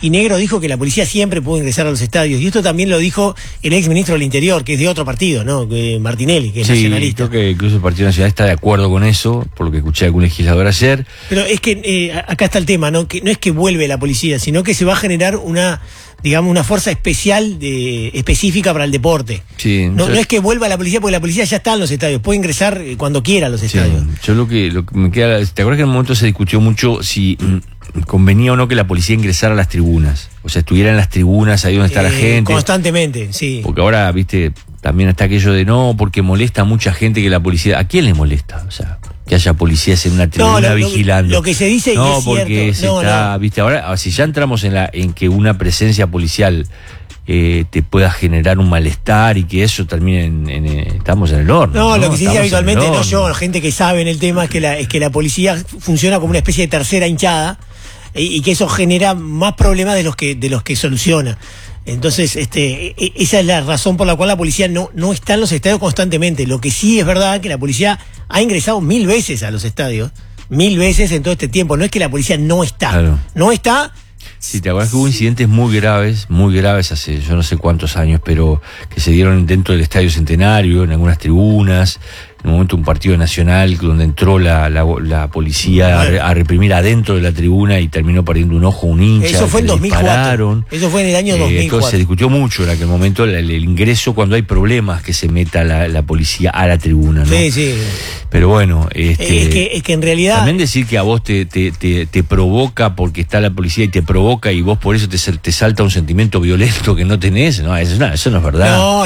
y Negro dijo que la policía siempre pudo ingresar a los estadios, y esto también lo dijo el ex ministro del Interior, que es de otro partido, ¿no? Martinelli, que es nacionalista. Creo que incluso el Partido Nacional está de acuerdo con eso, por lo que escuché a algún legislador ayer. Pero es que acá está el tema, ¿no? Que no es que vuelve la policía, sino que se va a generar una fuerza especial específica para el deporte. Sí, no es que vuelva la policía, porque la policía ya está en los estadios, puede ingresar cuando quiera a los estadios. Yo lo que me queda, ¿te acuerdas que en un momento se discutió mucho si convenía o no que la policía ingresara a las tribunas? O sea, estuviera en las tribunas, ahí donde está la gente. Constantemente, sí. Porque ahora, viste, también está aquello de no, porque molesta a mucha gente que la policía... ¿A quién le molesta? O sea, que haya policías en una tribuna vigilando. Lo que se dice, no, y es porque cierto. Viste, ahora, si ya entramos en que una presencia policial te pueda generar un malestar y que eso termine estamos en el horno. No, lo que se dice habitualmente, no yo, gente que sabe en el tema, es que la policía funciona como una especie de tercera hinchada, y que eso genera más problemas de los que soluciona. Entonces, esa es la razón por la cual la policía no está en los estadios constantemente. Lo que sí es verdad que la policía ha ingresado 1000 veces a los estadios, 1000 veces en todo este tiempo. No es que la policía no está, claro. No está. Sí, te acuerdas que hubo incidentes muy graves hace yo no sé cuántos años, pero que se dieron dentro del Estadio Centenario, en algunas tribunas. En un momento un partido nacional donde entró la policía a reprimir adentro de la tribuna y terminó perdiendo un ojo un hincha. Eso fue en 2004. Dispararon. Eso fue en el año 2004. Entonces se discutió mucho en aquel momento el ingreso cuando hay problemas, que se meta la policía a la tribuna, ¿no? Sí. Pero bueno, es que en realidad también decir que a vos te provoca porque está la policía y te provoca y vos por eso te salta un sentimiento violento que no tenés, no, eso no es verdad. No,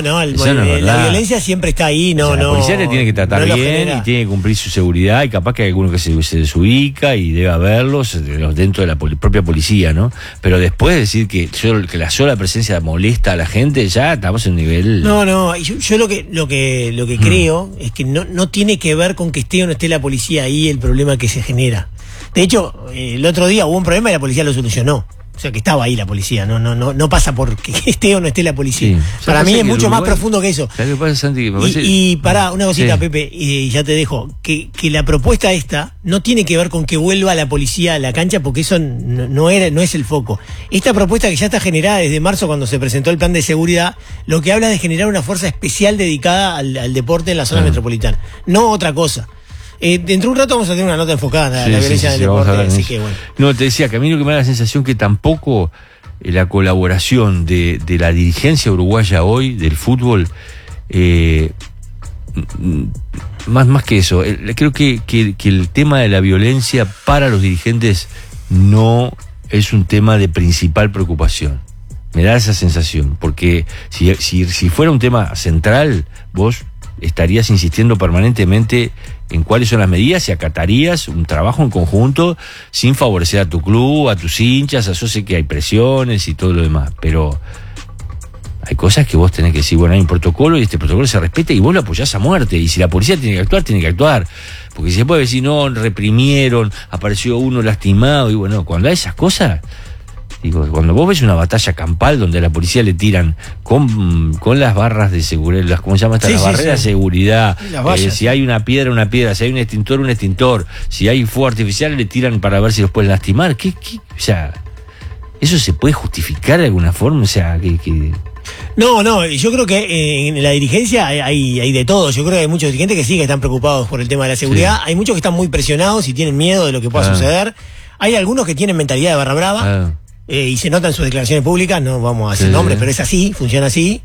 la violencia siempre está ahí, la policía te tiene que tratar bien y tiene que cumplir su seguridad, y capaz que hay alguno que se desubica y debe haberlos dentro de la propia policía, ¿no? Pero después de decir que la sola presencia molesta a la gente, ya estamos en un nivel... No, yo lo que creo es que no tiene que ver con que esté o no esté la policía ahí el problema que se genera. De hecho, el otro día hubo un problema y la policía lo solucionó. O sea, que estaba ahí la policía, no pasa por que esté o no esté la policía. Sí, para mí es mucho más profundo que eso. ¿Sabes qué pasa, Santi? Y pará, una cosita, Pepe, y ya te dejo, que la propuesta esta no tiene que ver con que vuelva la policía a la cancha, porque eso no es el foco. Esta propuesta, que ya está generada desde marzo cuando se presentó el plan de seguridad, lo que habla es de generar una fuerza especial dedicada al deporte en la zona metropolitana, no otra cosa. Dentro de un rato vamos a tener una nota enfocada en la violencia del deporte, así que bueno. No, te decía que a mí lo que me da la sensación que tampoco la colaboración de la dirigencia uruguaya hoy del fútbol, más que eso, creo que el tema de la violencia para los dirigentes no es un tema de principal preocupación. Me da esa sensación, porque si fuera un tema central, vos estarías insistiendo permanentemente en cuáles son las medidas y acatarías un trabajo en conjunto sin favorecer a tu club, a tus hinchas. Yo sé que hay presiones y todo lo demás, pero hay cosas que vos tenés que decir, bueno, hay un protocolo y este protocolo se respeta y vos lo apoyás a muerte, y si la policía tiene que actuar, porque si se puede decir, no, reprimieron, apareció uno lastimado, y bueno, cuando hay esas cosas... Digo, cuando vos ves una batalla campal donde a la policía le tiran con las barras de seguridad, ¿cómo se llama esta? Las barreras de seguridad, si hay una piedra, si hay un extintor, si hay fuego artificial le tiran para ver si los pueden lastimar. O sea, ¿eso se puede justificar de alguna forma? O sea, No, yo creo que en la dirigencia hay de todo. Yo creo que hay muchos dirigentes que sí que están preocupados por el tema de la seguridad. Hay muchos que están muy presionados y tienen miedo de lo que pueda suceder. Hay algunos que tienen mentalidad de barra brava. Y se nota en sus declaraciones públicas, no vamos a decir nombres, pero es así, funciona así.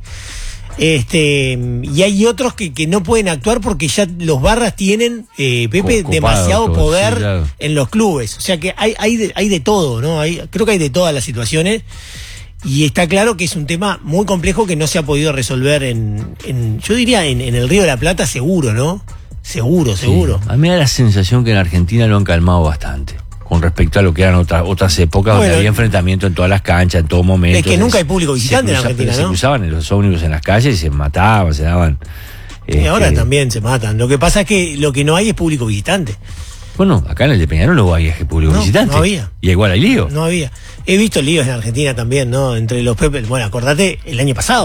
Y hay otros que no pueden actuar porque ya los barras tienen, Pepe, demasiado poder en los clubes. O sea que hay de todo, ¿no? Creo que hay de todas las situaciones. Y está claro que es un tema muy complejo que no se ha podido resolver yo diría, en el Río de la Plata, seguro, ¿no? Seguro. A mí me da la sensación que en Argentina lo han calmado bastante con respecto a lo que eran otras épocas, donde había enfrentamiento en todas las canchas, en todo momento. Es que nunca hay público visitante en Argentina, ¿no? Se cruzaban en los ómnibus en las calles y se mataban, se daban... Y ahora también se matan. Lo que pasa es que lo que no hay es público visitante. Bueno, acá en el de Peñarol no había público visitante. No había. Y igual hay lío. No había. He visto líos en Argentina también, ¿no? Entre los Pepe. Bueno, acordate el año pasado.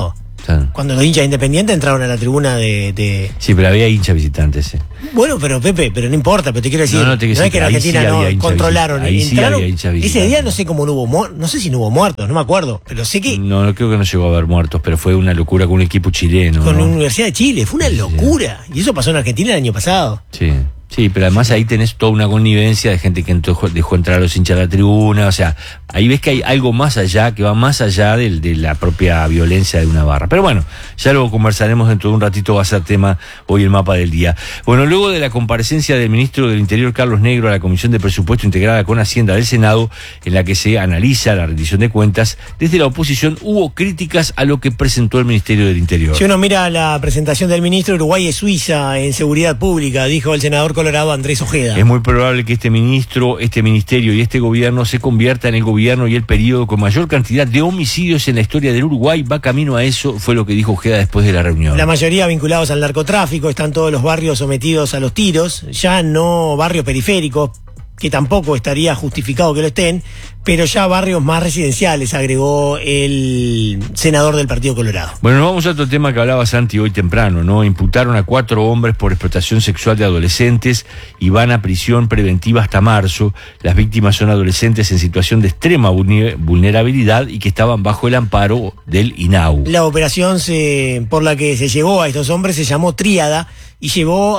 Cuando los hinchas independientes entraron a la tribuna de... Sí, pero había hinchas visitantes. Bueno, pero Pepe, pero no importa, pero te quiero decir, no es que en Argentina no controlaron. Entraron, ese día no sé cómo no hubo no sé si no hubo muertos, no me acuerdo, pero sé que... No, creo que no llegó a haber muertos, pero fue una locura con un equipo chileno. Con la Universidad de Chile, fue una locura. Y eso pasó en Argentina el año pasado. Sí, pero además ahí tenés toda una connivencia de gente que dejó entrar a los hinchas a la tribuna, o sea, ahí ves que hay algo más allá, que va más allá de la propia violencia de una barra. Pero bueno, ya lo conversaremos dentro de un ratito, va a ser tema hoy el mapa del día. Bueno, luego de la comparecencia del ministro del Interior, Carlos Negro, a la Comisión de Presupuesto integrada con Hacienda del Senado, en la que se analiza la rendición de cuentas, desde la oposición hubo críticas a lo que presentó el Ministerio del Interior. Si uno mira la presentación del ministro, Uruguay es Suiza en seguridad pública, dijo el senador colorado Andrés Ojeda. Es muy probable que este ministro, este ministerio y este gobierno se convierta en el gobierno y el periodo con mayor cantidad de homicidios en la historia del Uruguay. Va camino a eso, fue lo que dijo Ojeda después de la reunión. La mayoría vinculados al narcotráfico, están todos los barrios sometidos a los tiros, ya no barrios periféricos, que tampoco estaría justificado que lo estén, pero ya barrios más residenciales, agregó el senador del Partido Colorado. Bueno, nos vamos a otro tema que hablaba Santi hoy temprano, ¿no? Imputaron a 4 hombres por explotación sexual de adolescentes y van a prisión preventiva hasta marzo. Las víctimas son adolescentes en situación de extrema vulnerabilidad y que estaban bajo el amparo del INAU. La operación por la que se llevó a estos hombres se llamó Tríada y llevó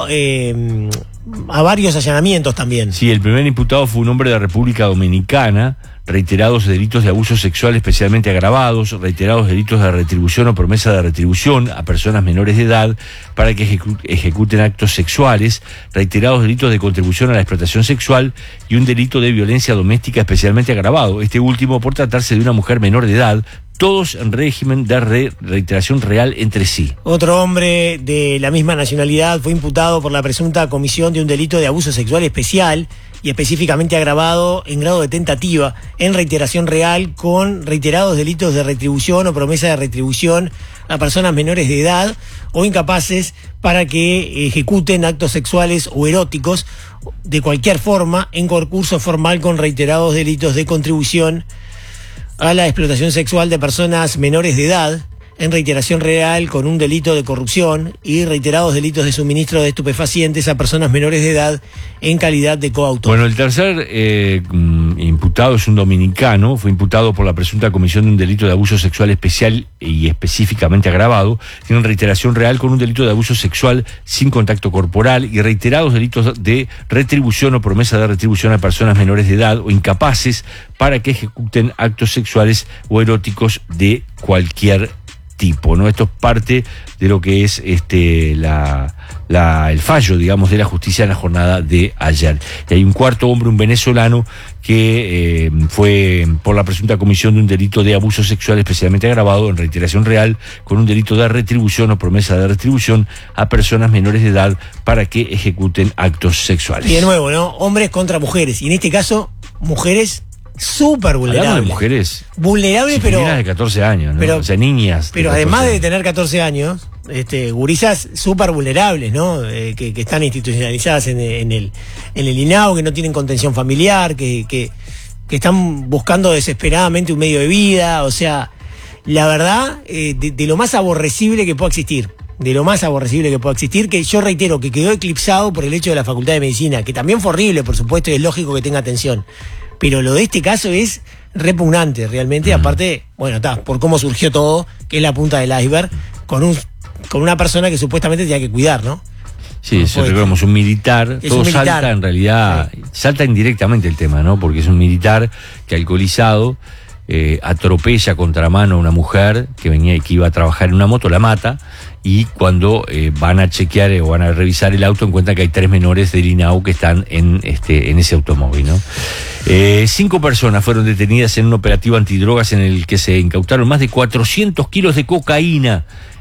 a varios allanamientos también. Sí, el primer imputado fue un hombre de República Dominicana. Reiterados delitos de abuso sexual especialmente agravados, reiterados delitos de retribución o promesa de retribución a personas menores de edad para que ejecuten actos sexuales, reiterados delitos de contribución a la explotación sexual y un delito de violencia doméstica especialmente agravado, este último por tratarse de una mujer menor de edad, todos en régimen de reiteración real entre sí. Otro hombre de la misma nacionalidad fue imputado por la presunta comisión de un delito de abuso sexual especial y específicamente agravado en grado de tentativa, en reiteración real, con reiterados delitos de retribución o promesa de retribución a personas menores de edad o incapaces para que ejecuten actos sexuales o eróticos de cualquier forma en concurso formal con reiterados delitos de contribución a la explotación sexual de personas menores de edad, en reiteración real con un delito de corrupción y reiterados delitos de suministro de estupefacientes a personas menores de edad en calidad de coautor. Bueno, el tercer imputado es un dominicano, fue imputado por la presunta comisión de un delito de abuso sexual especial y específicamente agravado, tiene reiteración real con un delito de abuso sexual sin contacto corporal y reiterados delitos de retribución o promesa de retribución a personas menores de edad o incapaces para que ejecuten actos sexuales o eróticos de cualquier tipo, ¿no? Esto es parte de lo que es el fallo, digamos, de la justicia en la jornada de ayer. Y hay un cuarto hombre, un venezolano, que fue por la presunta comisión de un delito de abuso sexual especialmente agravado en reiteración real con un delito de retribución o promesa de retribución a personas menores de edad para que ejecuten actos sexuales. Y de nuevo, ¿no? Hombres contra mujeres. Y en este caso, mujeres súper vulnerables. Hablamos de mujeres vulnerables, pero de 14 años, ¿no? O sea, niñas. Pero además de tener 14 años, gurisas súper vulnerables, ¿no? Que están institucionalizadas en el INAU, que no tienen contención familiar, que están buscando desesperadamente un medio de vida. O sea, la verdad, de lo más aborrecible que pueda existir. De lo más aborrecible que pueda existir, que yo reitero que quedó eclipsado por el hecho de la Facultad de Medicina, que también fue horrible, por supuesto, y es lógico que tenga atención. Pero lo de este caso es repugnante, realmente, aparte, bueno, por cómo surgió todo, que es la punta del iceberg, con una persona que supuestamente tenía que cuidar, ¿no? Sí, eso recordamos, un militar, todo salta, en realidad, salta indirectamente el tema, ¿no? Porque es un militar que alcoholizado atropella contramano a una mujer que iba a trabajar en una moto, la mata, y cuando van a chequear o van a revisar el auto encuentran que hay 3 menores del INAU que están en ese automóvil, ¿no? 5 personas fueron detenidas en un operativo antidrogas en el que se incautaron más de 400 kilos de cocaína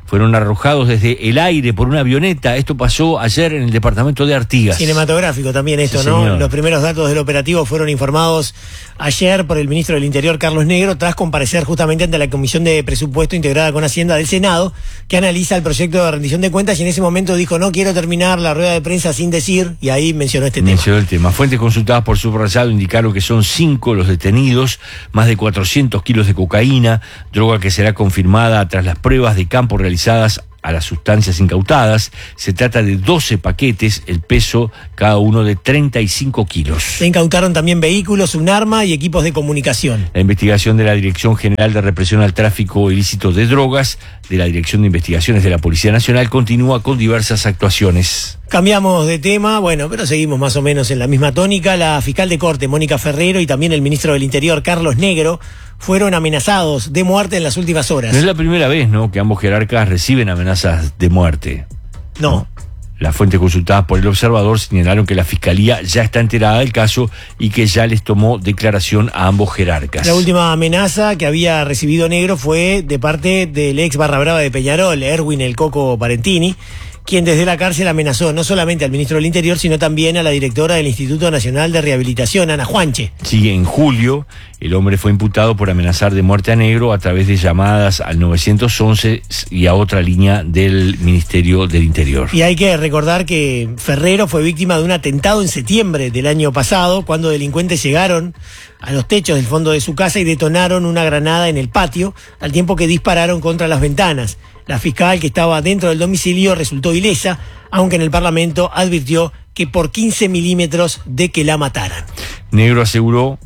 fueron arrojados desde el aire por una avioneta. Esto pasó ayer en el departamento de Artigas. Cinematográfico también esto, sí, ¿no? Señor. Los primeros datos del operativo fueron informados ayer por el ministro del Interior, Carlos Negro, tras comparecer justamente ante la Comisión de Presupuesto integrada con Hacienda del Senado, que analiza el proyecto de rendición de cuentas, y en ese momento dijo: no quiero terminar la rueda de prensa sin decir, y ahí mencionó este tema. Mencionó el tema. Fuentes consultadas por Subrayado indicaron que son 5 los detenidos, más de 400 kilos de cocaína, droga que será confirmada tras las pruebas de campo realizadas a las sustancias incautadas. Se trata de 12 paquetes, el peso cada uno de 35 kilos. Se incautaron también vehículos, un arma y equipos de comunicación. La investigación de la Dirección General de Represión al Tráfico Ilícito de Drogas, de la Dirección de Investigaciones de la Policía Nacional, continúa con diversas actuaciones. Cambiamos de tema, bueno, pero seguimos más o menos en la misma tónica. La fiscal de corte, Mónica Ferrero, y también el ministro del Interior, Carlos Negro, fueron amenazados de muerte en las últimas horas. No es la primera vez, ¿no?, que ambos jerarcas reciben amenazas de muerte. No. Las fuentes consultadas por El Observador señalaron que la Fiscalía ya está enterada del caso y que ya les tomó declaración a ambos jerarcas. La última amenaza que había recibido Negro fue de parte del ex barra brava de Peñarol, Erwin El Coco Parentini, quien desde la cárcel amenazó no solamente al ministro del Interior, sino también a la directora del Instituto Nacional de Rehabilitación, Ana Juanche. Sí, en julio, el hombre fue imputado por amenazar de muerte a Negro a través de llamadas al 911 y a otra línea del Ministerio del Interior. Y hay que recordar que Ferrero fue víctima de un atentado en septiembre del año pasado, cuando delincuentes llegaron a los techos del fondo de su casa y detonaron una granada en el patio, al tiempo que dispararon contra las ventanas. La fiscal, que estaba dentro del domicilio, resultó ilesa, aunque en el Parlamento advirtió que por 15 milímetros de que la mataran. Negro aseguró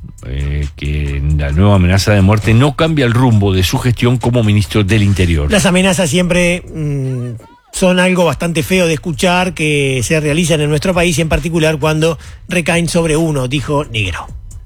que la nueva amenaza de muerte no cambia el rumbo de su gestión como ministro del Interior. Las amenazas siempre son algo bastante feo de escuchar, que se realizan en nuestro país, y en particular cuando recaen sobre uno, dijo Negro.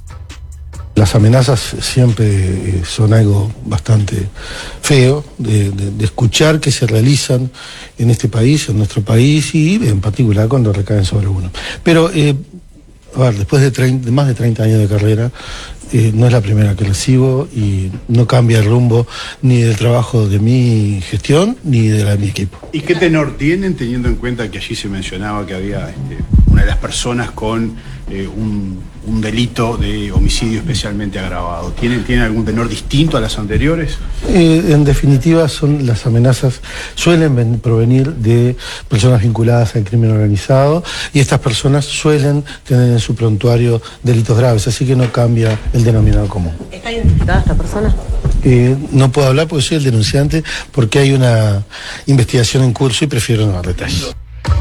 Las amenazas siempre son algo bastante feo de escuchar, que se realizan en este país, en nuestro país, y en particular cuando recaen sobre uno. Pero, a ver, después de más de 30 años de carrera, no es la primera que recibo, y no cambia el rumbo ni del trabajo de mi gestión ni de la de mi equipo. ¿Y qué tenor tienen, teniendo en cuenta que allí se mencionaba que había una de las personas con un delito de homicidio especialmente agravado? ¿Tienen algún tenor distinto a las anteriores? En definitiva, las amenazas suelen provenir de personas vinculadas al crimen organizado, y estas personas suelen tener en su prontuario delitos graves, así que no cambia el denominador común. ¿Está identificada esta persona? No puedo hablar porque soy el denunciante, porque hay una investigación en curso y prefiero no dar detalles.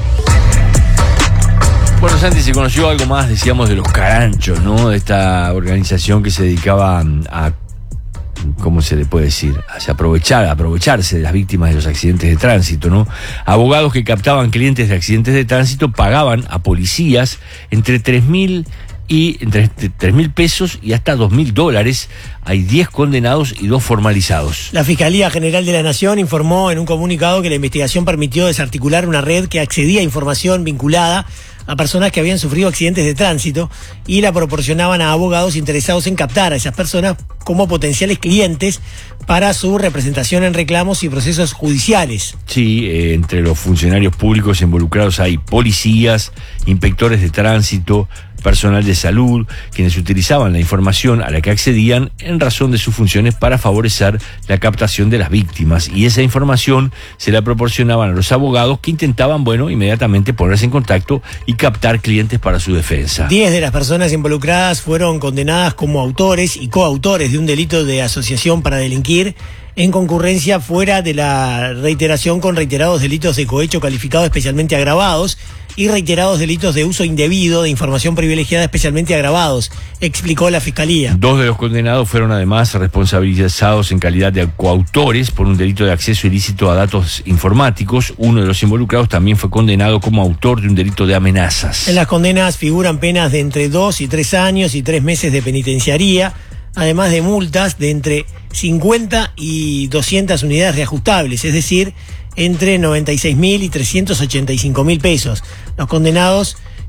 Bueno, Santi, se conoció algo más, decíamos, de los caranchos, ¿no? De esta organización que se dedicaba a, ¿cómo se le puede decir?, a aprovecharse de las víctimas de los accidentes de tránsito, ¿no? Abogados que captaban clientes de accidentes de tránsito pagaban a policías entre 3.000 pesos y hasta $2.000. Hay 10 condenados y 2 formalizados. La Fiscalía General de la Nación informó en un comunicado que la investigación permitió desarticular una red que accedía a información vinculada a personas que habían sufrido accidentes de tránsito y la proporcionaban a abogados interesados en captar a esas personas como potenciales clientes para su representación en reclamos y procesos judiciales. Sí, entre los funcionarios públicos involucrados hay policías, inspectores de tránsito, personal de salud, quienes utilizaban la información a la que accedían en razón de sus funciones para favorecer la captación de las víctimas, y esa información se la proporcionaban a los abogados, que intentaban, inmediatamente ponerse en contacto y captar clientes para su defensa. 10 de las personas involucradas fueron condenadas como autores y coautores de un delito de asociación para delinquir en concurrencia fuera de la reiteración, con reiterados delitos de cohecho calificado especialmente agravados y reiterados delitos de uso indebido de información privilegiada especialmente agravados, explicó la Fiscalía. 2 de los condenados fueron además responsabilizados en calidad de coautores por un delito de acceso ilícito a datos informáticos. Uno de los involucrados también fue condenado como autor de un delito de amenazas. En las condenas figuran penas de entre 2 y 3 años y 3 meses de penitenciaría, además de multas de entre 50 y 200 unidades reajustables, es decir, entre 96.000 y 385.000 pesos. Los condenados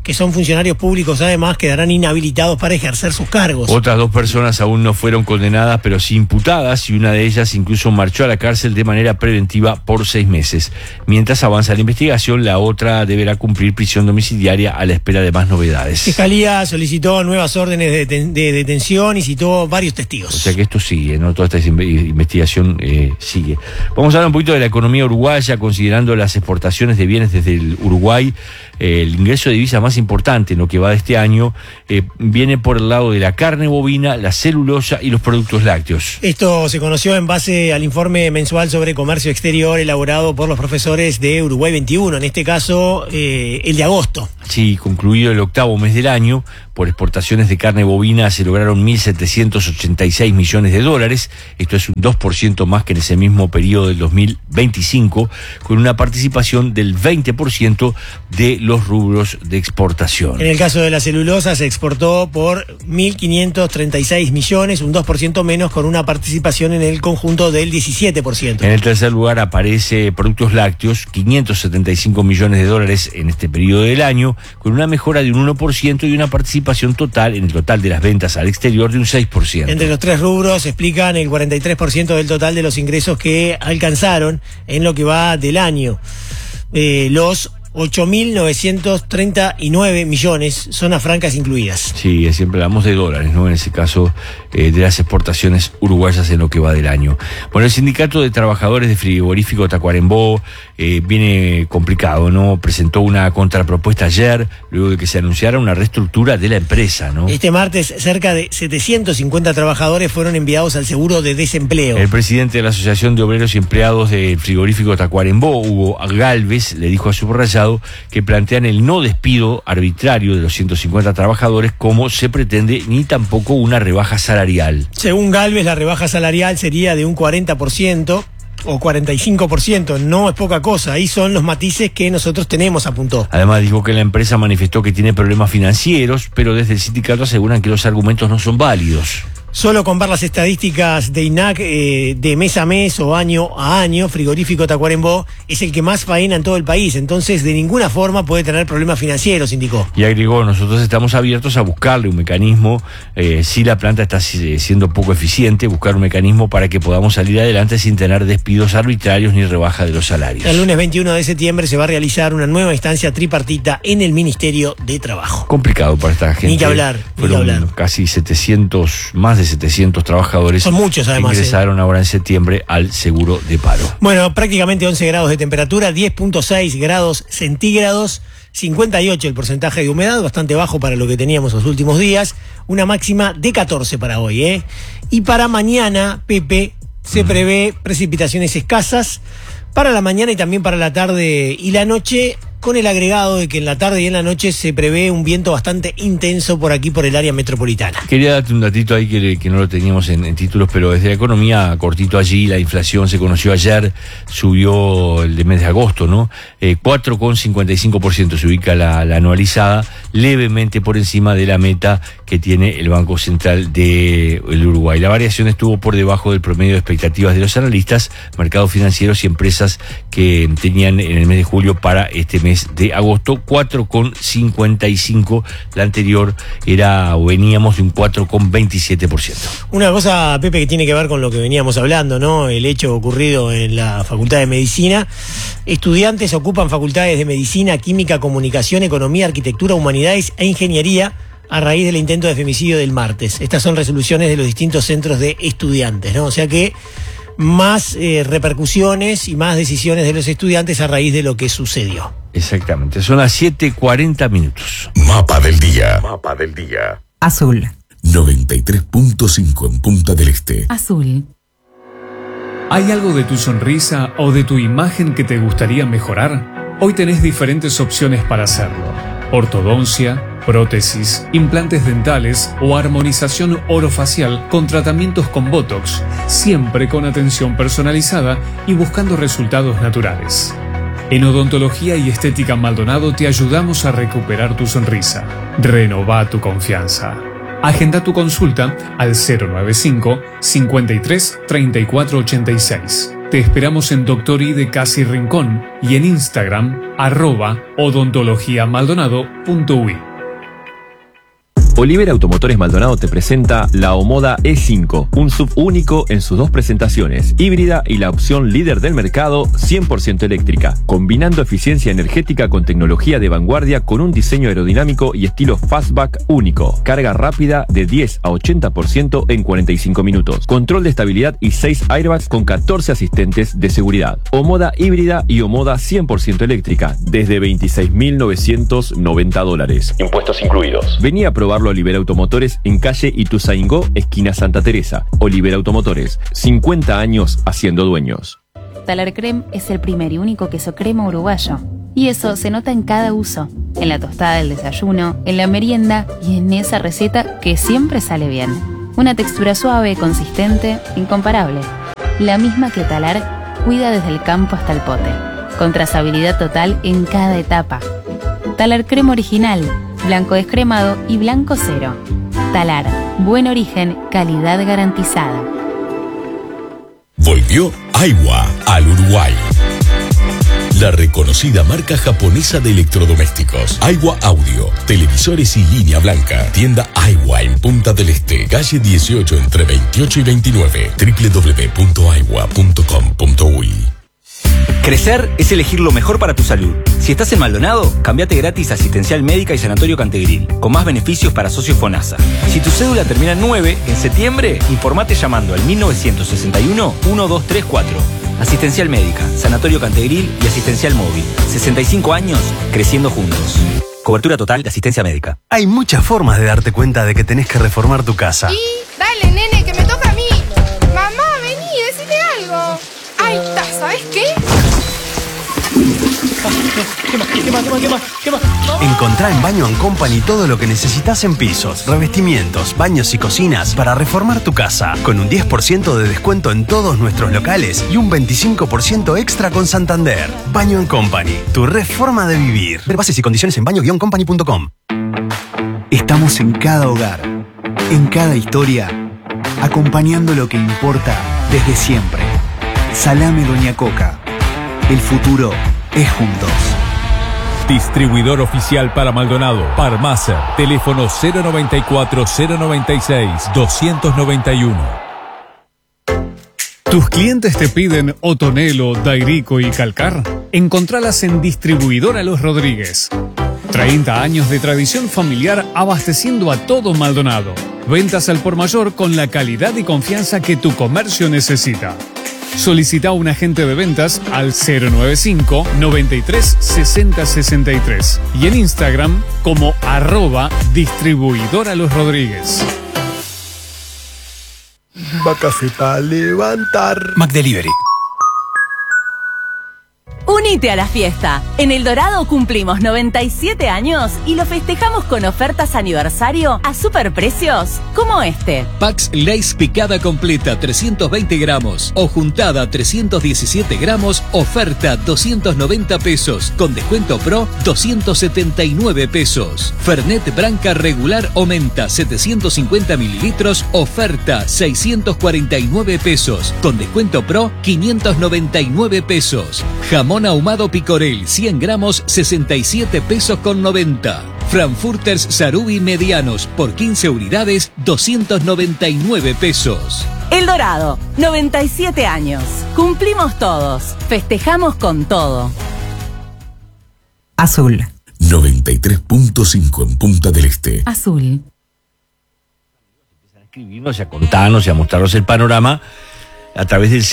que son funcionarios públicos además, quedarán inhabilitados para ejercer sus cargos. Otras 2 personas aún no fueron condenadas, pero sí imputadas, y una de ellas incluso marchó a la cárcel de manera preventiva por 6 meses. Mientras avanza la investigación, la otra deberá cumplir prisión domiciliaria a la espera de más novedades. Fiscalía solicitó nuevas órdenes de detención y citó varios testigos. O sea que esto sigue, ¿no? Toda esta investigación sigue. Vamos a hablar un poquito de la economía uruguaya, considerando las exportaciones de bienes desde el Uruguay. El ingreso de divisa más importante en lo que va de este año viene por el lado de la carne bovina, la celulosa y los productos lácteos. Esto se conoció en base al informe mensual sobre comercio exterior elaborado por los profesores de Uruguay 21, en este caso el de agosto. Sí, concluido el 8º mes del año, por exportaciones de carne bovina se lograron 1.786 millones de dólares. Esto es un 2% más que en ese mismo periodo del 2025, con una participación del 20% de los rubros de exportación. En el caso de la celulosa se exportó por 1.536 millones, un 2% menos, con una participación en el conjunto del 17%. En el tercer lugar aparece productos lácteos, 575 millones de dólares en este periodo del año, con una mejora de un 1% y una participación total en el total de las ventas al exterior de un 6%. Entre los 3 rubros explican el 43% del total de los ingresos que alcanzaron en lo que va del año. Los 8.939 millones, zonas francas incluidas. Sí, siempre hablamos de dólares, ¿no? En ese caso, de las exportaciones uruguayas en lo que va del año. Bueno, el Sindicato de Trabajadores de Frigorífico Tacuarembó viene complicado, ¿no? Presentó una contrapropuesta ayer, luego de que se anunciara una reestructura de la empresa, ¿no? Este martes, cerca de 750 trabajadores fueron enviados al seguro de desempleo. El presidente de la Asociación de Obreros y Empleados del Frigorífico Tacuarembó, Hugo Galvez, le dijo a Subrayado que plantean el no despido arbitrario de los 150 trabajadores como se pretende, ni tampoco una rebaja salarial. Según Galvez, la rebaja salarial sería de un 40% o 45%, no es poca cosa, ahí son los matices que nosotros tenemos, apuntó. Además dijo que la empresa manifestó que tiene problemas financieros, pero desde el sindicato aseguran que los argumentos no son válidos. Solo con ver las estadísticas de INAC de mes a mes o año a año, Frigorífico Tacuarembó es el que más faena en todo el país, entonces de ninguna forma puede tener problemas financieros, indicó. Y agregó, nosotros estamos abiertos a buscarle un mecanismo, si la planta está siendo poco eficiente, buscar un mecanismo para que podamos salir adelante sin tener despidos arbitrarios ni rebaja de los salarios. El lunes 21 de septiembre se va a realizar una nueva instancia tripartita en el Ministerio de Trabajo. Complicado para esta gente. Ni que hablar, Fueron casi 700, más de 700 trabajadores. Son muchos, además, ingresaron ahora en septiembre al seguro de paro. Bueno, prácticamente 11 grados de temperatura, 10.6 grados centígrados, 58 el porcentaje de humedad, bastante bajo para lo que teníamos los últimos días, una máxima de 14 para hoy, Y para mañana, Pepe, se prevé precipitaciones escasas para la mañana y también para la tarde y la noche, con el agregado de que en la tarde y en la noche se prevé un viento bastante intenso por aquí, por el área metropolitana. Quería darte un datito ahí que no lo teníamos en títulos, pero desde la economía, cortito allí, la inflación se conoció ayer, subió el de mes de agosto, ¿no? 4,55% se ubica la anualizada, levemente por encima de la meta que tiene el Banco Central del Uruguay. La variación estuvo por debajo del promedio de expectativas de los analistas, mercados financieros y empresas que tenían en el mes de julio para este mes de agosto, 4,55. La anterior veníamos de un 4,27%. Una cosa, Pepe, que tiene que ver con lo que veníamos hablando, ¿no? El hecho ocurrido en la Facultad de Medicina. Estudiantes ocupan facultades de Medicina, Química, Comunicación, Economía, Arquitectura, Humanidades e Ingeniería a raíz del intento de femicidio del martes. Estas son resoluciones de los distintos centros de estudiantes, ¿no? O sea que más repercusiones y más decisiones de los estudiantes a raíz de lo que sucedió. Exactamente, son las 7:40 minutos. Mapa del día. Mapa del día. Azul. 93.5 en Punta del Este. Azul. ¿Hay algo de tu sonrisa o de tu imagen que te gustaría mejorar? Hoy tenés diferentes opciones para hacerlo. Ortodoncia, prótesis, implantes dentales o armonización orofacial con tratamientos con Botox, siempre con atención personalizada y buscando resultados naturales. En Odontología y Estética Maldonado te ayudamos a recuperar tu sonrisa. Renová tu confianza. Agenda tu consulta al 095 53 34 86. Te esperamos en Dr. I de Casi Rincón y en Instagram @odontologiamaldonado.ui. Olivera Automotores Maldonado te presenta la Omoda E5, un SUV único en sus dos presentaciones, híbrida y la opción líder del mercado 100% eléctrica, combinando eficiencia energética con tecnología de vanguardia con un diseño aerodinámico y estilo fastback único, carga rápida de 10 a 80% en 45 minutos, control de estabilidad y 6 airbags con 14 asistentes de seguridad. Omoda híbrida y Omoda 100% eléctrica, desde $26.990. Impuestos incluidos. Vení a probarlo a Olivera Automotores en calle Ituzaingó, esquina Santa Teresa. Olivera Automotores, 50 años haciendo dueños. Talar Creme es el primer y único queso crema uruguayo. Y eso se nota en cada uso. En la tostada del desayuno, en la merienda y en esa receta que siempre sale bien. Una textura suave, consistente, incomparable. La misma que Talar cuida desde el campo hasta el pote. Con trazabilidad total en cada etapa. Talar Creme original, blanco descremado y blanco cero. Talar, buen origen, calidad garantizada. Volvió Aiwa al Uruguay. La reconocida marca japonesa de electrodomésticos. Aiwa Audio, televisores y línea blanca. Tienda Aiwa en Punta del Este, calle 18 entre 28 y 29. www.aiwa.com.uy. Crecer es elegir lo mejor para tu salud. Si estás en Maldonado, cambiate gratis a Asistencial Médica y Sanatorio Cantegril, con más beneficios para socios FONASA. Si tu cédula termina en 9, en septiembre, informate llamando al 1961-1234. Asistencial Médica, Sanatorio Cantegril y Asistencial Móvil. 65 años, creciendo juntos. Cobertura total de asistencia médica. Hay muchas formas de darte cuenta de que tenés que reformar tu casa. Y dale, nene, que me toca a mí. Mamá, vení, decime algo. Ahí está, ¿sabes qué? ¿Qué más? Encontrá en Baño & Company todo lo que necesitas en pisos, revestimientos, baños y cocinas para reformar tu casa. Con un 10% de descuento en todos nuestros locales y un 25% extra con Santander. Baño & Company, tu reforma de vivir. Ver bases y condiciones en baño-company.com. Estamos en cada hogar, en cada historia, acompañando lo que importa desde siempre. Salame Doña Coca. El futuro es juntos. Distribuidor oficial para Maldonado, Parmaser, teléfono 094-096-291. ¿Tus clientes te piden Otonelo, Dairico y Calcar? Encontralas en Distribuidora Los Rodríguez. 30 años de tradición familiar abasteciendo a todo Maldonado. Ventas al por mayor con la calidad y confianza que tu comercio necesita. Solicita un agente de ventas al 095-93-60-63 y en Instagram como @distribuidora Los Rodríguez. Vacase para levantar. McDelivery. Unite a la fiesta. En El Dorado cumplimos 97 años y lo festejamos con ofertas aniversario a superprecios como este. Pax Lace picada completa 320 gramos o juntada 317 gramos, oferta 290 pesos, con descuento pro 279 pesos. Fernet Branca regular o menta 750 mililitros, oferta 649 pesos, con descuento pro 599 pesos. Jamón ahumado Picorel 100 gramos 67 pesos con 90. Frankfurters Sarubi medianos por 15 unidades 299 pesos. El Dorado, 97 años. Cumplimos todos. Festejamos con todo. Azul 93.5 en Punta del Este. Azul. A escribirnos y a contarnos y a mostrarnos el panorama a través del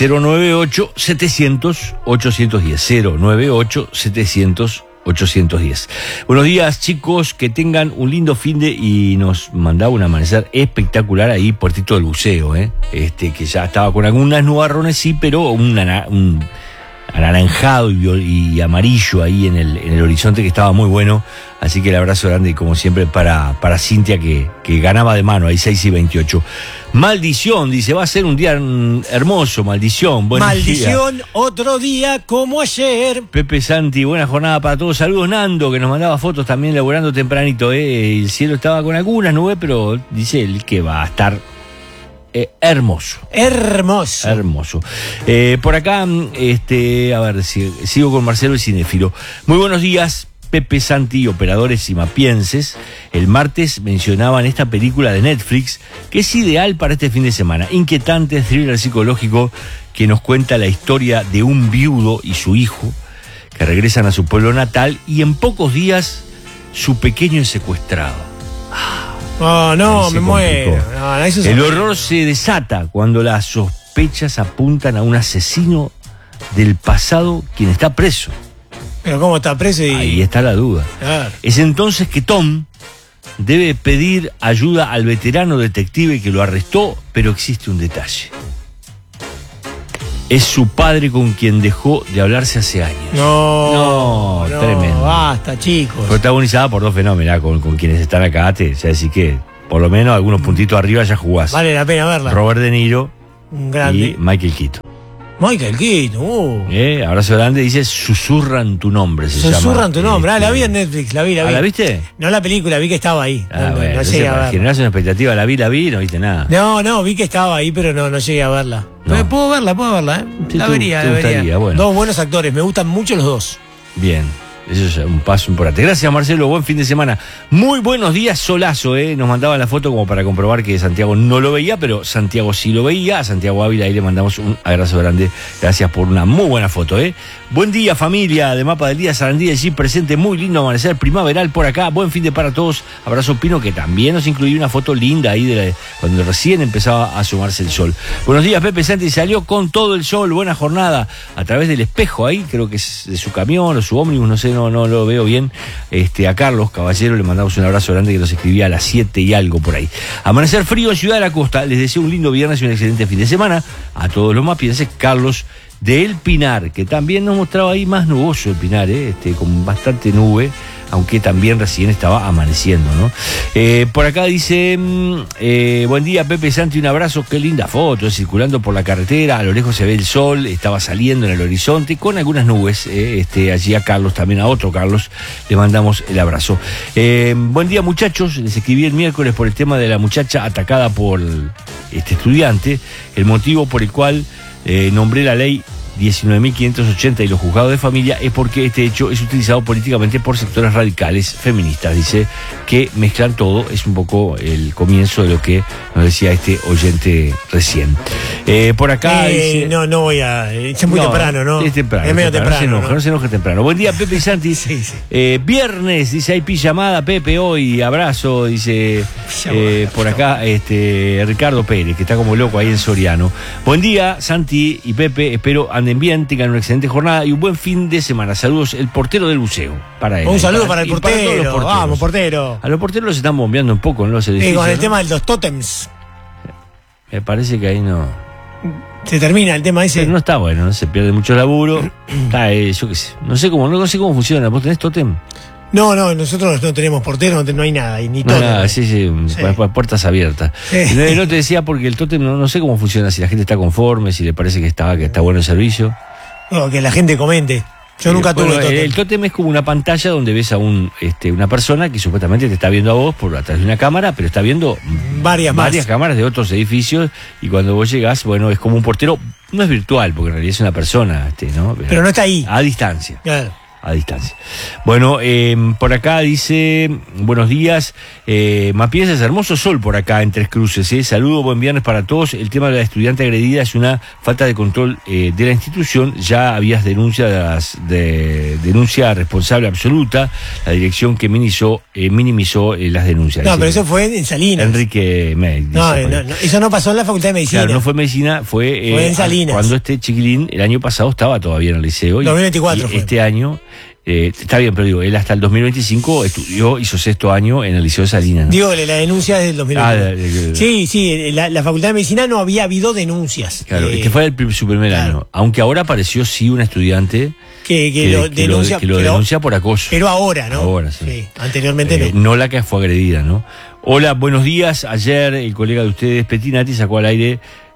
098-700-810. 098-700-810. Buenos días, chicos, que tengan un lindo finde, y nos mandaba un amanecer espectacular ahí, Puertito del Buceo, que ya estaba con algunas nubarrones, sí, pero un anaranjado y amarillo ahí en el horizonte, que estaba muy bueno. Así que el abrazo grande, como siempre, para Cintia, que ganaba de mano ahí 6:28. Maldición, dice, va a ser un día hermoso, maldición. Maldición, día. Otro día como ayer. Pepe Santi, buena jornada para todos. Saludos, Nando, que nos mandaba fotos también laburando tempranito. El cielo estaba con algunas nubes, pero dice él que va a estar hermoso. Hermoso. Por acá, a ver, sigo con Marcelo el cinéfilo. Muy buenos días, Pepe, Santi, operadores y mapienses. El martes mencionaban esta película de Netflix que es ideal para este fin de semana. Inquietante thriller psicológico que nos cuenta la historia de un viudo y su hijo que regresan a su pueblo natal y en pocos días su pequeño es secuestrado. Oh, no, me muero. No, el horror se desata cuando las sospechas apuntan a un asesino del pasado quien está preso. Pero ¿cómo está preso? Ahí está la duda. Claro. Es entonces que Tom debe pedir ayuda al veterano detective que lo arrestó, pero existe un detalle. Es su padre con quien dejó de hablarse hace años. No, tremendo. Basta, chicos. Protagonizada por dos fenómenos, con quienes están acá, o sea, así que por lo menos algunos puntitos arriba ya jugás. Vale la pena verla. Robert De Niro grande. Y Michael Keaton. Michael Keaton, abrazo grande, dice Susurran tu nombre. Susurran tu nombre. La vi en Netflix, la vi. ¿La viste? No la película, vi que estaba ahí. No llegué a verla. Generarse una expectativa, la vi, no viste nada. No, vi que estaba ahí, pero no llegué a verla. No. Puedo verla, Sí, la vería. Bueno. Dos buenos actores, me gustan mucho los dos. Bien. Eso es un paso importante. Gracias, Marcelo. Buen fin de semana. Muy buenos días, solazo, Nos mandaban la foto como para comprobar que Santiago no lo veía, pero Santiago sí lo veía. A Santiago Ávila ahí le mandamos un abrazo grande. Gracias por una muy buena foto, Buen día, familia de Mapa del Día. Sarandí allí presente. Muy lindo amanecer primaveral por acá. Buen fin de para todos. Abrazo Pino, que también nos incluyó una foto linda ahí cuando recién empezaba a asomarse el sol. Buenos días, Pepe Santi. Salió con todo el sol. Buena jornada. A través del espejo ahí, creo que es de su camión o su ómnibus, no sé, no lo veo bien. A Carlos Caballero le mandamos un abrazo grande que nos escribía a las 7 y algo por ahí. Amanecer frío en Ciudad de la Costa. Les deseo un lindo viernes y un excelente fin de semana. A todos los mapienses, Carlos de El Pinar, que también nos mostraba ahí más nuboso el Pinar, con bastante nube, aunque también recién estaba amaneciendo, ¿no? Por acá dice, buen día, Pepe Santi, un abrazo, qué linda foto, circulando por la carretera, a lo lejos se ve el sol, estaba saliendo en el horizonte, con algunas nubes, allí a Carlos, también a otro Carlos, le mandamos el abrazo. Buen día, muchachos, les escribí el miércoles por el tema de la muchacha atacada por este estudiante, el motivo por el cual nombré la ley 19.580 y los juzgados de familia es porque este hecho es utilizado políticamente por sectores radicales feministas. Dice que mezclan todo, es un poco el comienzo de lo que nos decía este oyente recién. Por acá dice, no voy a... Es muy temprano, ¿no? Es temprano. Es medio temprano. No se enoje temprano. Buen día, Pepe y Santi. Sí. Viernes, dice, hay pijamada, Pepe, hoy, abrazo, dice por acá Ricardo Pérez, que está como loco ahí en Soriano. Buen día, Santi y Pepe, espero anden bien, tengan una excelente jornada y un buen fin de semana. Saludos, el portero del buceo. Para él. Un saludo para el portero. Vamos, portero. A los porteros los están bombeando un poco, ¿no? Con el tema de los tótems. Me parece que ahí no... Se termina el tema ese. Pero no está bueno, ¿no? Se pierde mucho laburo. Yo qué sé. No sé cómo funciona. ¿Vos tenés tótem? No, nosotros no tenemos portero, no hay nada, y ni tótem. Nada, sí. Puertas abiertas. Sí. No te decía porque el tótem no sé cómo funciona, si la gente está conforme, si le parece que está bueno el servicio. No, que la gente comente. Yo nunca tuve tótem. El tótem es como una pantalla donde ves a una persona que supuestamente te está viendo a vos por atrás de una cámara, pero está viendo varias cámaras de otros edificios, y cuando vos llegás, es como un portero, no es virtual, porque en realidad es una persona, ¿no? Pero no está ahí. A distancia. Claro. A distancia. Bueno, por acá dice, buenos días, Mapienses, hermoso sol por acá en Tres Cruces, saludo, buen viernes para todos. El tema de la estudiante agredida es una falta de control de la institución, ya habías denuncia responsable absoluta, la dirección que minimizó las denuncias. No, pero eso fue en Salinas. Enrique May. No, eso no pasó en la Facultad de Medicina. Claro, no fue medicina, fue en Salinas. Cuando este chiquilín el año pasado estaba todavía en el liceo. 2024 y este año... está bien, pero digo, él hasta el 2025 hizo sexto año en el Liceo de Salinas, ¿no? Digo, la denuncia es del 2025. Sí, la Facultad de Medicina no había habido denuncias. Claro, este fue su primer año. Aunque ahora apareció sí una estudiante que lo denuncia por acoso. Pero ahora, ¿no? Ahora, sí. Anteriormente no. No la que fue agredida, ¿no? Hola, buenos días. Ayer el colega de ustedes, Petinati, sacó al aire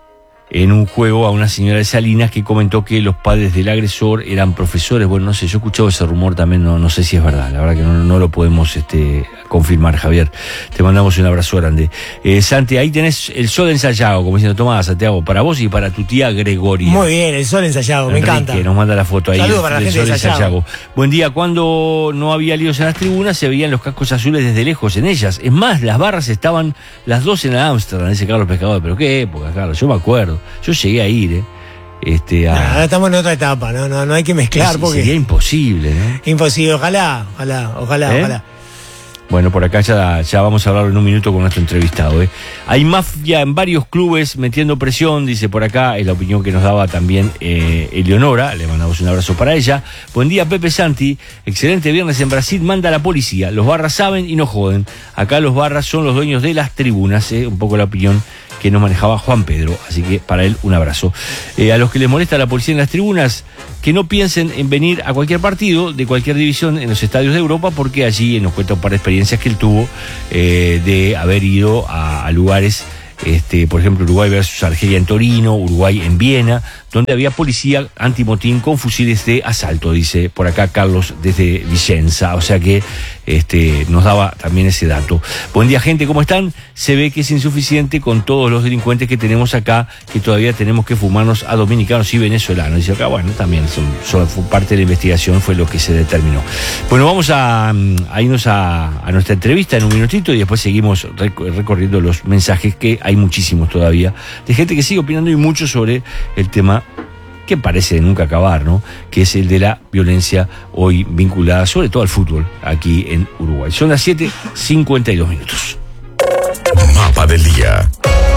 en un juego a una señora de Salinas que comentó que los padres del agresor eran profesores. Bueno, no sé, yo he escuchado ese rumor también, no sé si es verdad, la verdad que no lo podemos confirmar, Javier. Te mandamos un abrazo grande. Santi, ahí tenés el sol en Sayago, como diciendo, tomá, Santiago, para vos y para tu tía Gregoria. Muy bien, el sol en Sayago, me encanta. Que nos manda la foto ahí. Saludos para la gente de Sayago. Buen día. Cuando no había líos en las tribunas, se veían los cascos azules desde lejos en ellas. Es más, las barras estaban las dos en la Ámsterdam, ese Carlos Pescador. Pero qué época, Carlos, yo me acuerdo. Yo llegué a ir, ahora estamos en otra etapa, no hay que mezclar porque sería imposible, ¿no? Imposible, ojalá. Bueno, por acá ya vamos a hablar en un minuto con nuestro entrevistado. Hay mafia en varios clubes metiendo presión, dice por acá, es la opinión que nos daba también Eleonora, le mandamos un abrazo para ella. Buen día, Pepe Santi, excelente viernes en Brasil, manda la policía, los barras saben y no joden, acá los barras son los dueños de las tribunas, un poco la opinión que nos manejaba Juan Pedro, así que para él un abrazo. A los que les molesta la policía en las tribunas, que no piensen en venir a cualquier partido de cualquier división en los estadios de Europa, porque allí nos cuenta un par de experiencias que él tuvo de haber ido a lugares, por ejemplo, Uruguay versus Argelia en Torino, Uruguay en Viena, donde había policía antimotín con fusiles de asalto, dice por acá Carlos desde Vicenza, o sea que nos daba también ese dato. Buen día, gente, ¿cómo están? Se ve que es insuficiente con todos los delincuentes que tenemos acá, que todavía tenemos que fumarnos a dominicanos y venezolanos. Dice acá, bueno, también fue parte de la investigación, fue lo que se determinó. Bueno, vamos a irnos a nuestra entrevista en un minutito y después seguimos recorriendo los mensajes, que hay muchísimos todavía, de gente que sigue opinando y mucho sobre el tema que parece nunca acabar, ¿no? Que es el de la violencia hoy vinculada sobre todo al fútbol aquí en Uruguay. Son las 7:52 minutos. Mapa del día.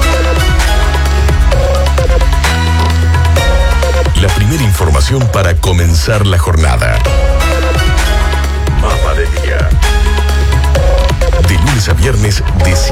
La primera información para comenzar la jornada. Mapa del día. De lunes a viernes de